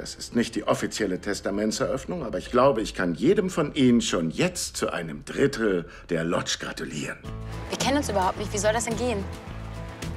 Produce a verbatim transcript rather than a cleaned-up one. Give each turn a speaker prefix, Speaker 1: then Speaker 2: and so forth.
Speaker 1: Das ist nicht die offizielle Testamentseröffnung, aber ich glaube, ich kann jedem von Ihnen schon jetzt zu einem Drittel der Lodge gratulieren.
Speaker 2: Wir kennen uns überhaupt nicht. Wie soll das denn gehen?